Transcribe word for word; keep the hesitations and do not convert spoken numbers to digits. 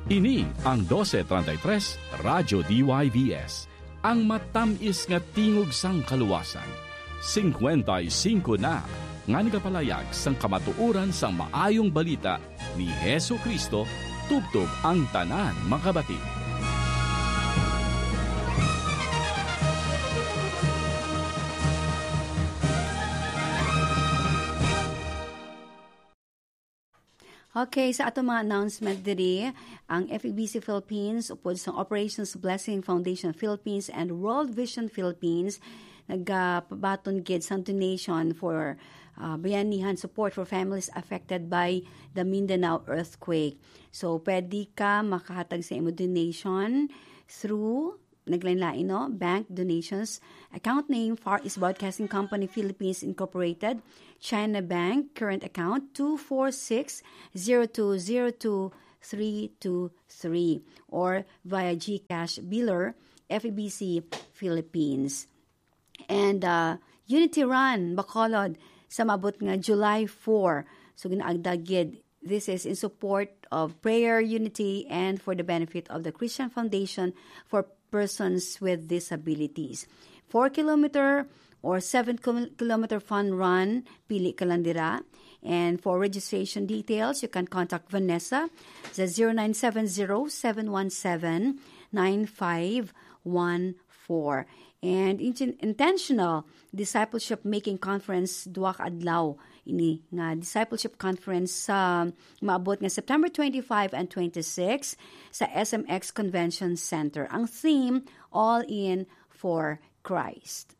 Ini ang twelve thirty-three Radyo D Y V S, ang matamis nga tingog sang kaluwasan. fifty-five na nga nagapalayag sang kamatuuran sang maayong balita ni Hesu Kristo tubtob ang tanan makabati. Okay, sa ato mga announcement diri, ang F E B C Philippines upod sa Operations Blessing Foundation Philippines and World Vision Philippines nagpabaton gid sang donation for uh, bayanihan support for families affected by the Mindanao earthquake. So, pwede ka makahatag sa imo donation through naglain-lain, no? Bank donations. Account name, Far East Broadcasting Company Philippines Incorporated, China Bank, current account two four six zero two zero two three two three, or via GCash biller, F E B C Philippines. And uh, Unity Run, Bacolod, sa mabot nga July fourth. So, ginaagdagid. This is in support of prayer, unity, and for the benefit of the Christian Foundation for persons with disabilities. Four kilometer or seven kilometer fun run, pili kalandira. And for registration details, you can contact Vanessa sa zero nine seven zero seven one seven nine five one four. And intentional discipleship making conference duwa ka adlaw ini nga discipleship conference sa uh, maabot nga September twenty-five and twenty-six sa S M X Convention Center. Ang theme, All In for Christ.